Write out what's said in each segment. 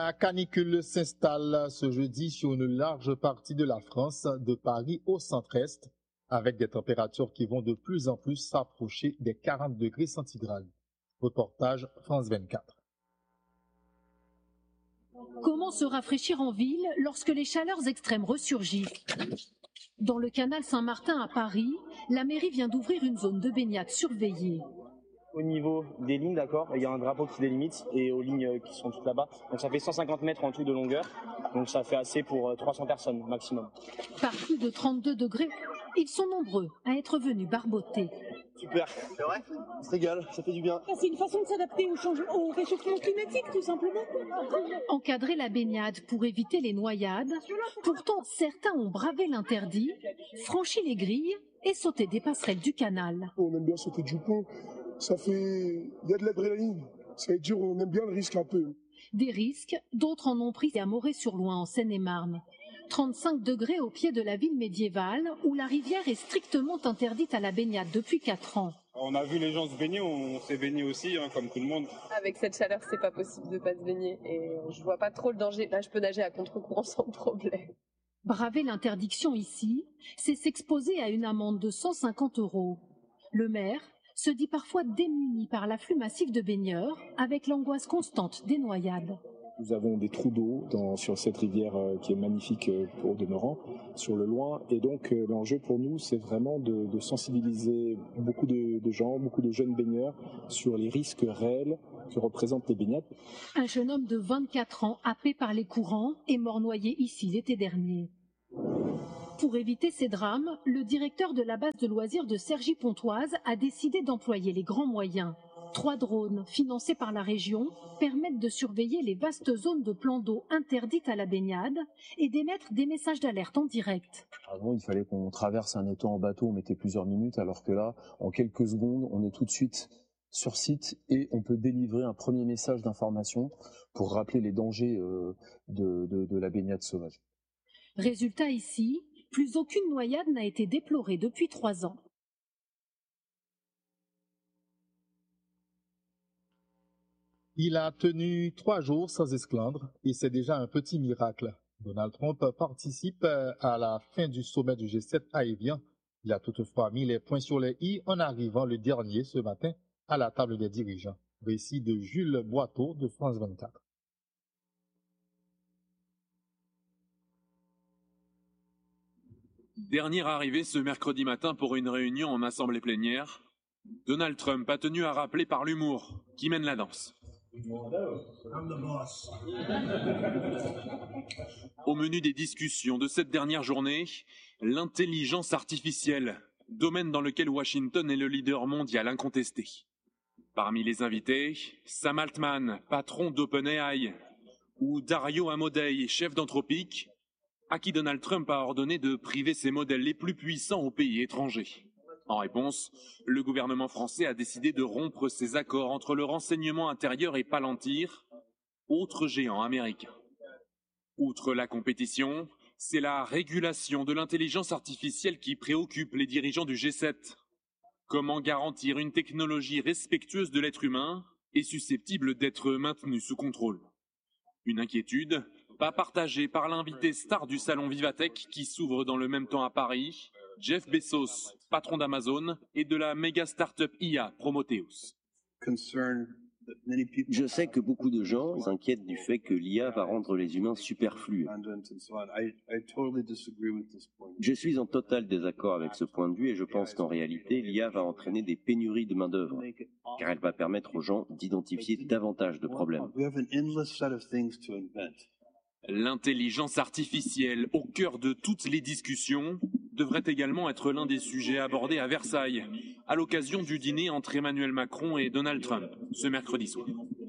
La canicule s'installe ce jeudi sur une large partie de la France, de Paris au centre-est, avec des températures qui vont de plus en plus s'approcher des 40 degrés centigrades. Reportage France 24. Comment se rafraîchir en ville lorsque les chaleurs extrêmes ressurgissent? Dans le canal Saint-Martin à Paris, la mairie vient d'ouvrir une zone de baignade surveillée. Au niveau des lignes, d'accord, il y a un drapeau qui délimite et aux lignes qui sont toutes là-bas. Donc ça fait 150 mètres en tout de longueur. Donc ça fait assez pour 300 personnes maximum. Par plus de 32 degrés, ils sont nombreux à être venus barboter. Super, c'est vrai, on se régale, ça fait du bien. C'est une façon de s'adapter au réchauffement climatique, tout simplement. Encadrer la baignade pour éviter les noyades. Pourtant, certains ont bravé l'interdit, franchi les grilles et sauté des passerelles du canal. On aime bien sauter du pont. Il y a de l'adrénaline. Ça veut dire on aime bien le risque un peu. Des risques, d'autres en ont pris à Moret-sur-Loing en Seine-et-Marne. 35 degrés au pied de la ville médiévale où la rivière est strictement interdite à la baignade depuis 4 ans. On a vu les gens se baigner, on s'est baigné aussi, comme tout le monde. Avec cette chaleur, c'est pas possible de pas se baigner et je vois pas trop le danger. Là, je peux nager à contre-courant sans problème. Braver l'interdiction ici, c'est s'exposer à une amende de 150 €. Le maire se dit parfois démuni par l'afflux massif de baigneurs, avec l'angoisse constante des noyades. Nous avons des trous d'eau sur cette rivière qui est magnifique au demeurant, sur le Loing. Et donc l'enjeu pour nous, c'est vraiment de sensibiliser beaucoup de gens, beaucoup de jeunes baigneurs sur les risques réels que représentent les baignades. Un jeune homme de 24 ans, happé par les courants, est mort noyé ici l'été dernier. Pour éviter ces drames, le directeur de la base de loisirs de Cergy-Pontoise a décidé d'employer les grands moyens. 3 drones, financés par la région, permettent de surveiller les vastes zones de plans d'eau interdites à la baignade et d'émettre des messages d'alerte en direct. Avant, il fallait qu'on traverse un étang en bateau, on mettait plusieurs minutes, alors que là, en quelques secondes, on est tout de suite sur site et on peut délivrer un premier message d'information pour rappeler les dangers de la baignade sauvage. Résultat ici, plus aucune noyade n'a été déplorée depuis 3 ans. Il a tenu 3 jours sans esclandre et c'est déjà un petit miracle. Donald Trump participe à la fin du sommet du G7 à Évian. Il a toutefois mis les points sur les i en arrivant le dernier ce matin à la table des dirigeants. Récit de Jules Boiteau de France 24. Dernière arrivée ce mercredi matin pour une réunion en assemblée plénière, Donald Trump a tenu à rappeler par l'humour qui mène la danse. Au menu des discussions de cette dernière journée, l'intelligence artificielle, domaine dans lequel Washington est le leader mondial incontesté. Parmi les invités, Sam Altman, patron d'OpenAI, ou Dario Amodei, chef d'Anthropic, à qui Donald Trump a ordonné de priver ses modèles les plus puissants aux pays étrangers. En réponse, le gouvernement français a décidé de rompre ses accords entre le renseignement intérieur et Palantir, autre géant américain. Outre la compétition, c'est la régulation de l'intelligence artificielle qui préoccupe les dirigeants du G7. Comment garantir une technologie respectueuse de l'être humain et susceptible d'être maintenue sous contrôle? Une inquiétude pas partagée par l'invité star du salon Vivatech qui s'ouvre dans le même temps à Paris, Jeff Bezos, patron d'Amazon et de la méga start-up IA Prometheus. Je sais que beaucoup de gens s'inquiètent du fait que l'IA va rendre les humains superflus. Je suis en total désaccord avec ce point de vue et je pense qu'en réalité, l'IA va entraîner des pénuries de main-d'œuvre, car elle va permettre aux gens d'identifier davantage de problèmes. L'intelligence artificielle au cœur de toutes les discussions devrait également être l'un des sujets abordés à Versailles, à l'occasion du dîner entre Emmanuel Macron et Donald Trump, ce mercredi soir.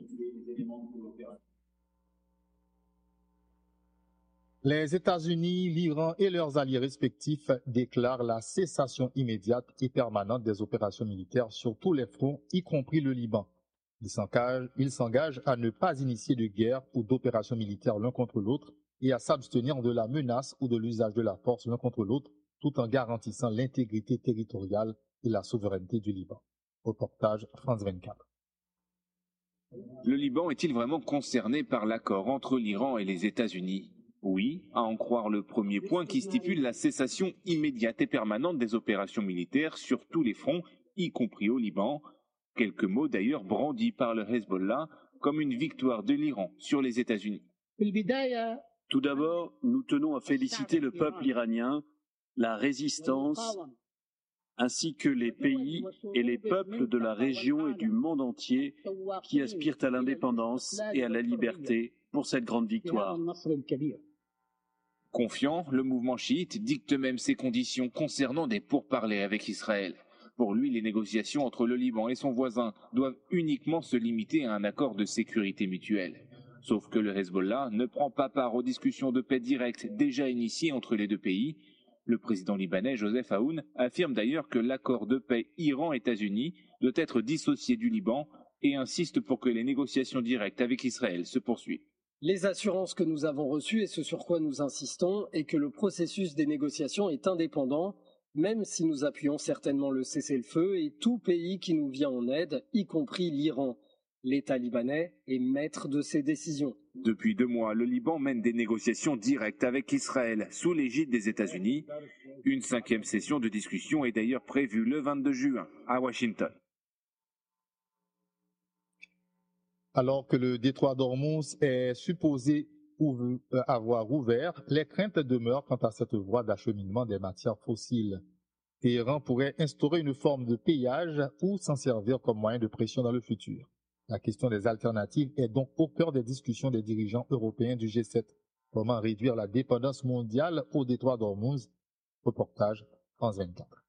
Les États-Unis, l'Iran et leurs alliés respectifs déclarent la cessation immédiate et permanente des opérations militaires sur tous les fronts, y compris le Liban. Ils s'engagent à ne pas initier de guerre ou d'opérations militaires l'un contre l'autre et à s'abstenir de la menace ou de l'usage de la force l'un contre l'autre, tout en garantissant l'intégrité territoriale et la souveraineté du Liban. Reportage France 24. Le Liban est-il vraiment concerné par l'accord entre l'Iran et les États-Unis? Oui, à en croire le premier point qui stipule la cessation immédiate et permanente des opérations militaires sur tous les fronts, y compris au Liban. Quelques mots d'ailleurs brandis par le Hezbollah comme une victoire de l'Iran sur les États-Unis. Tout d'abord, nous tenons à féliciter le peuple iranien, la résistance, ainsi que les pays et les peuples de la région et du monde entier qui aspirent à l'indépendance et à la liberté pour cette grande victoire. Confiant, le mouvement chiite dicte même ses conditions concernant des pourparlers avec Israël. Pour lui, les négociations entre le Liban et son voisin doivent uniquement se limiter à un accord de sécurité mutuelle. Sauf que le Hezbollah ne prend pas part aux discussions de paix directes déjà initiées entre les deux pays. Le président libanais Joseph Aoun affirme d'ailleurs que l'accord de paix Iran-États-Unis doit être dissocié du Liban et insiste pour que les négociations directes avec Israël se poursuivent. Les assurances que nous avons reçues et ce sur quoi nous insistons est que le processus des négociations est indépendant, même si nous appuyons certainement le cessez-le-feu et tout pays qui nous vient en aide, y compris l'Iran. L'État libanais est maître de ses décisions. Depuis 2 mois, le Liban mène des négociations directes avec Israël sous l'égide des États-Unis. Une 5e session de discussion est d'ailleurs prévue le 22 juin à Washington. Alors que le détroit d'Ormuz est supposé avoir ouvert, les craintes demeurent quant à cette voie d'acheminement des matières fossiles. Téhéran pourrait instaurer une forme de péage ou s'en servir comme moyen de pression dans le futur. La question des alternatives est donc au cœur des discussions des dirigeants européens du G7. Comment réduire la dépendance mondiale au détroit d'Ormuz? Reportage France 24.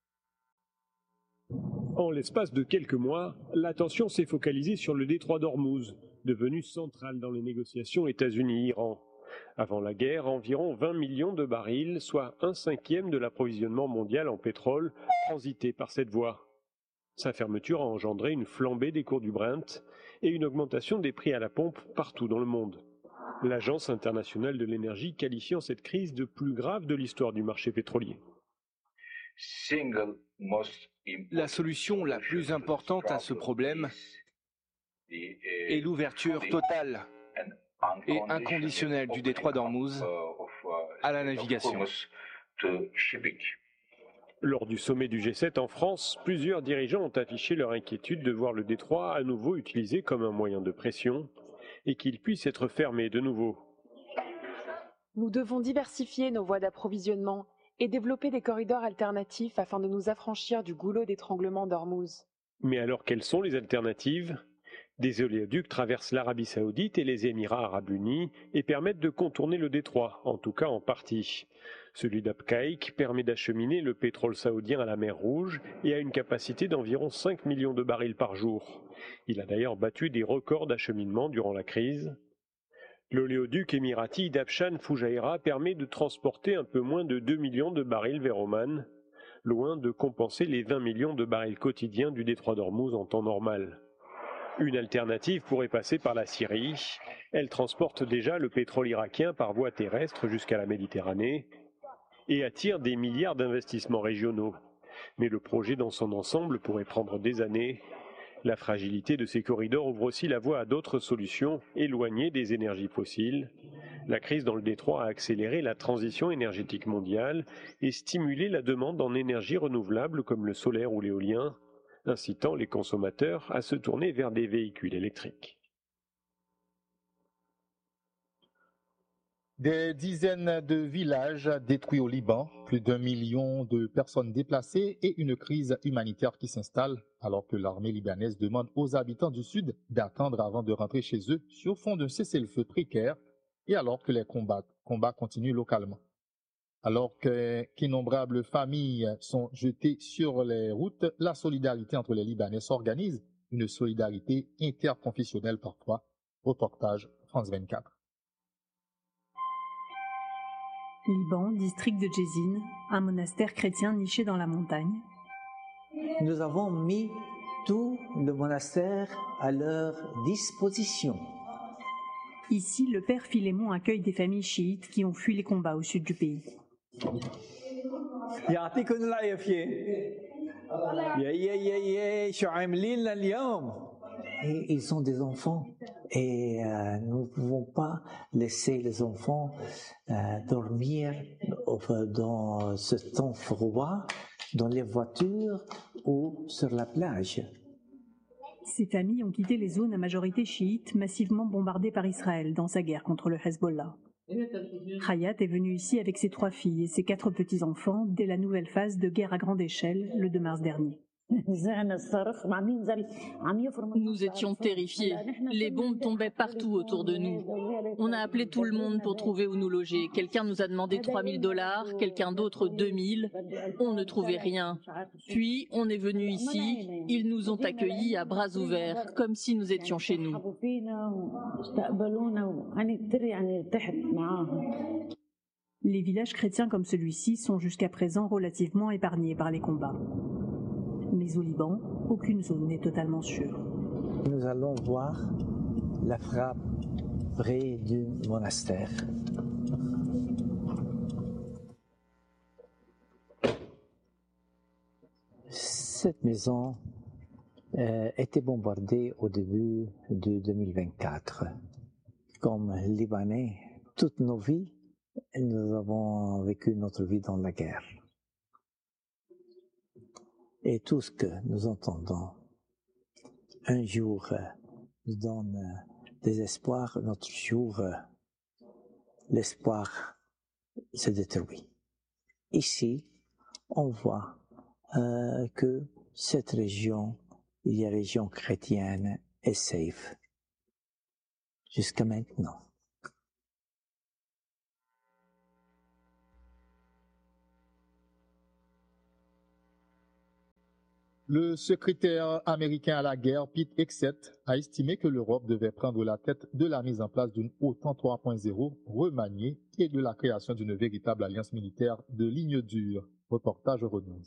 En l'espace de quelques mois, l'attention s'est focalisée sur le détroit d'Ormuz, devenu central dans les négociations États-Unis-Iran. Avant la guerre, environ 20 millions de barils, soit 1/5 de l'approvisionnement mondial en pétrole, transitaient par cette voie. Sa fermeture a engendré une flambée des cours du Brent et une augmentation des prix à la pompe partout dans le monde. L'Agence internationale de l'énergie qualifiant cette crise de plus grave de l'histoire du marché pétrolier. La solution la plus importante à ce problème est l'ouverture totale et inconditionnelle du détroit d'Ormuz à la navigation. Lors du sommet du G7 en France, plusieurs dirigeants ont affiché leur inquiétude de voir le détroit à nouveau utilisé comme un moyen de pression et qu'il puisse être fermé de nouveau. Nous devons diversifier nos voies d'approvisionnement et développer des corridors alternatifs afin de nous affranchir du goulot d'étranglement d'Ormuz. Mais alors quelles sont les alternatives? Des oléoducs traversent l'Arabie Saoudite et les Émirats Arabes Unis et permettent de contourner le détroit, en tout cas en partie. Celui d'Abqaiq permet d'acheminer le pétrole saoudien à la mer Rouge et a une capacité d'environ 5 millions de barils par jour. Il a d'ailleurs battu des records d'acheminement durant la crise. L'oléoduc émirati d'Abshan Fujairah permet de transporter un peu moins de 2 millions de barils vers Oman, loin de compenser les 20 millions de barils quotidiens du détroit d'Ormuz en temps normal. Une alternative pourrait passer par la Syrie. Elle transporte déjà le pétrole irakien par voie terrestre jusqu'à la Méditerranée et attire des milliards d'investissements régionaux. Mais le projet dans son ensemble pourrait prendre des années. La fragilité de ces corridors ouvre aussi la voie à d'autres solutions éloignées des énergies fossiles. La crise dans le détroit a accéléré la transition énergétique mondiale et stimulé la demande en énergie renouvelable comme le solaire ou l'éolien, incitant les consommateurs à se tourner vers des véhicules électriques. Des dizaines de villages détruits au Liban, plus d'1 million de personnes déplacées et une crise humanitaire qui s'installe alors que l'armée libanaise demande aux habitants du Sud d'attendre avant de rentrer chez eux sur fond d'un cessez-le-feu précaire et alors que les combats continuent localement. Alors qu'innombrables familles sont jetées sur les routes, la solidarité entre les Libanais s'organise, une solidarité interconfessionnelle parfois. Reportage France 24. Liban, district de Jezine, un monastère chrétien niché dans la montagne. Nous avons mis tout le monastère à leur disposition. Ici, le père Philémon accueille des familles chiites qui ont fui les combats au sud du pays. Et ils ont des enfants. Et nous ne pouvons pas laisser les enfants dormir dans ce temps froid, dans les voitures ou sur la plage. Ces familles ont quitté les zones à majorité chiite, massivement bombardées par Israël dans sa guerre contre le Hezbollah. Hayat est venue ici avec ses 3 filles et ses 4 petits-enfants dès la nouvelle phase de guerre à grande échelle, le 2 mars dernier. Nous étions terrifiés. Les bombes tombaient partout autour de nous. On a appelé tout le monde pour trouver où nous loger. Quelqu'un nous a demandé $3,000, quelqu'un d'autre 2 000. On ne trouvait rien. Puis, on est venu ici. Ils nous ont accueillis à bras ouverts, comme si nous étions chez nous. Les villages chrétiens comme celui-ci sont jusqu'à présent relativement épargnés par les combats. Mais au Liban, aucune zone n'est totalement sûre. Nous allons voir la frappe près du monastère. Cette maison était bombardée au début de 2024. Comme Libanais, toutes nos vies, nous avons vécu notre vie dans la guerre. Et tout ce que nous entendons, un jour, nous donne des espoirs, notre jour, l'espoir se détruit. Ici, on voit que cette région, il y a région chrétienne, est safe. Jusqu'à maintenant. Le secrétaire américain à la guerre, Pete Hegseth, a estimé que l'Europe devait prendre la tête de la mise en place d'une OTAN 3.0 remaniée et de la création d'une véritable alliance militaire de ligne dure. Reportage Renaud.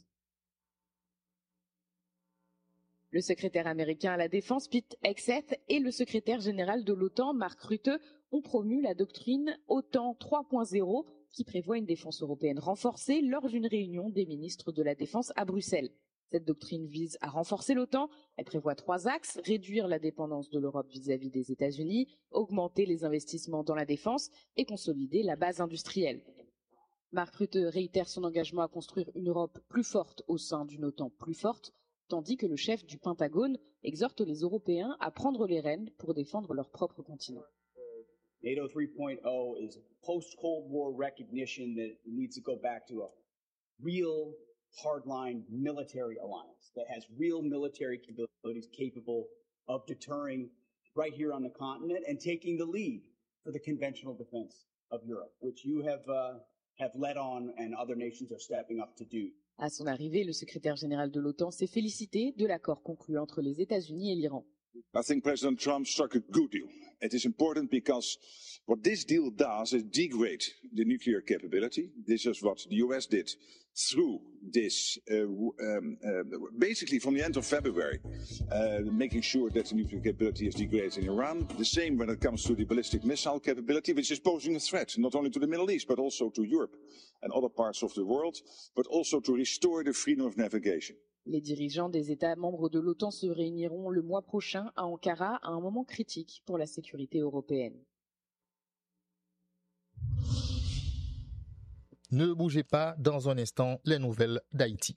Le secrétaire américain à la défense, Pete Hegseth, et le secrétaire général de l'OTAN, Mark Rutte, ont promu la doctrine OTAN 3.0 qui prévoit une défense européenne renforcée lors d'une réunion des ministres de la Défense à Bruxelles. Cette doctrine vise à renforcer l'OTAN. Elle prévoit 3 axes: réduire la dépendance de l'Europe vis-à-vis des États-Unis, augmenter les investissements dans la défense et consolider la base industrielle. Mark Rutte réitère son engagement à construire une Europe plus forte au sein d'une OTAN plus forte, tandis que le chef du Pentagone exhorte les Européens à prendre les rênes pour défendre leur propre continent. NATO 3.0 is post-Cold War recognition that it needs to go back to a real hardline military alliance that has real military capabilities capable of deterring right here on the continent and taking the lead for the conventional defense of Europe, which you have led on and other nations are stepping up to do. À son arrivée, le secrétaire général de l'OTAN s'est félicité de l'accord conclu entre les États-Unis et l'Iran. I think President Trump struck a good deal. It is important because what this deal does is degrade the nuclear capability. This is what the US did through this, basically from the end of February, making sure that the nuclear capability is degraded in Iran. The same when it comes to the ballistic missile capability, which is posing a threat not only to the Middle East, but also to Europe and other parts of the world, but also to restore the freedom of navigation. Les dirigeants des États membres de l'OTAN se réuniront le mois prochain à Ankara à un moment critique pour la sécurité européenne. Ne bougez pas, dans un instant, les nouvelles d'Haïti.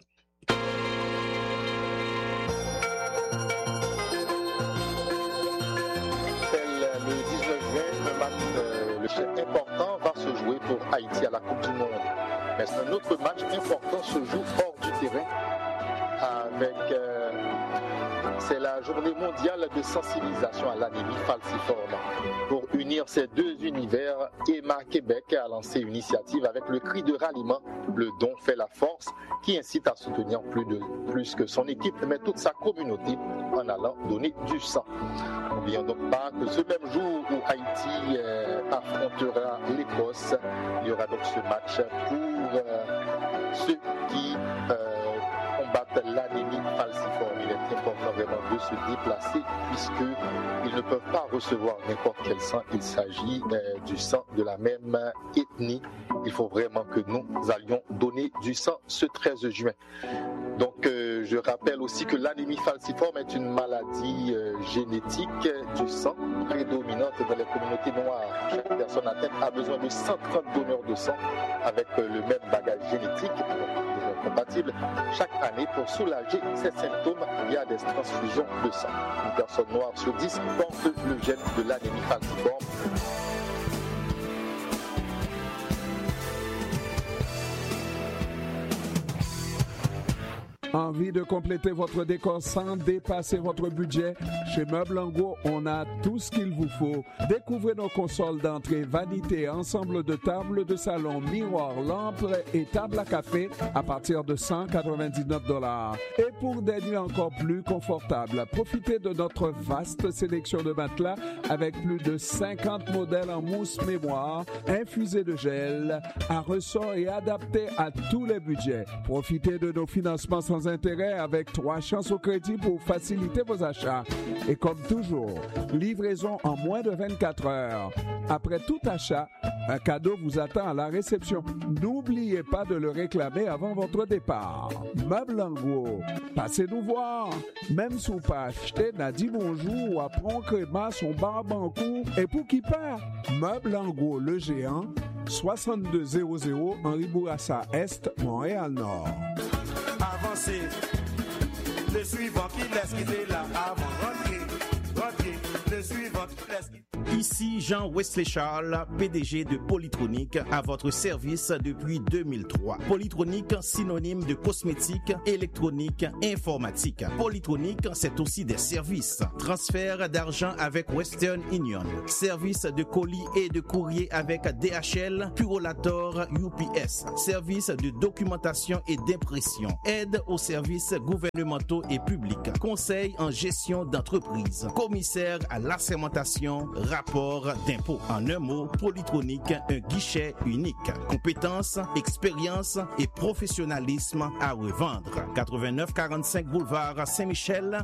Le 19 juin, un match important va se jouer pour Haïti à la Coupe du Monde. Mais un autre match important se joue hors du terrain. C'est la journée mondiale de sensibilisation à l'anémie falciforme. Pour unir ces 2 univers, EMA Québec a lancé une initiative avec le cri de ralliement « Le don fait la force » qui incite à soutenir plus que son équipe, mais toute sa communauté en allant donner du sang. N'oublions donc pas que ce même jour où Haïti affrontera l'Écosse, il y aura donc ce match pour ceux qui combattent l'anémie falciforme. Il est important vraiment de se déplacer puisqu'ils ne peuvent pas recevoir n'importe quel sang. Il s'agit du sang de la même ethnie. Il faut vraiment que nous allions donner du sang ce 13 juin. Donc, je rappelle aussi que l'anémie falciforme est une maladie génétique du sang prédominante dans les communautés noires. Chaque personne atteinte a besoin de 130 donneurs de sang avec le même bagage génétique, donc compatible, chaque année pour soulager ces symptômes via des transfusions de sang. Une personne noire sur 10 porte le gène de l'anémie falciforme. Envie de compléter votre décor sans dépasser votre budget? Chez Meubles en Gros, on a tout ce qu'il vous faut. Découvrez nos consoles d'entrée, vanités, ensemble de tables de salon, miroirs, lampes et tables à café à partir de $199. Et pour des nuits encore plus confortables, profitez de notre vaste sélection de matelas avec plus de 50 modèles en mousse mémoire, infusés de gel, à ressort et adaptés à tous les budgets. Profitez de nos financements sans intérêt avec 3 chances au crédit pour faciliter vos achats. Et comme toujours, livraison en moins de 24 heures. Après tout achat, un cadeau vous attend à la réception. N'oubliez pas de le réclamer avant votre départ. Meubles en Gros, passez nous voir. Même si vous pas acheté, n'a dit bonjour ou apprend créma son barbancourt et pour qui part. Meubles en Gros, le géant, 6200 Henri Bourassa Est, Montréal-Nord. Avancez, le suivant qui laisse quitter là avant rentrer, le suivant qui laisse quitter. Ici Jean Wesley Charles, PDG de Polytronic, à votre service depuis 2003. Polytronic, synonyme de cosmétique, électronique, informatique. Polytronic, c'est aussi des services. Transfert d'argent avec Western Union. Service de colis et de courrier avec DHL, Purolator, UPS. Service de documentation et d'impression. Aide aux services gouvernementaux et publics. Conseil en gestion d'entreprise. Commissaire à l'assermentation, rapport d'impôt. En un mot, Polytronic, un guichet unique. Compétences, expérience et professionnalisme à revendre. 8945 boulevard Saint-Michel,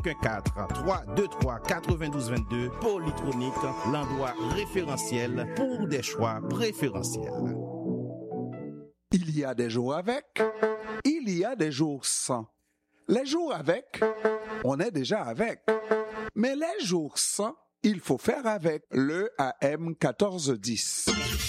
514-323-9222. Polytronic, l'endroit référentiel pour des choix préférentiels. Il y a des jours avec, il y a des jours sans. Les jours avec, on est déjà avec. Mais les jours sans, il faut faire avec le AM 1410.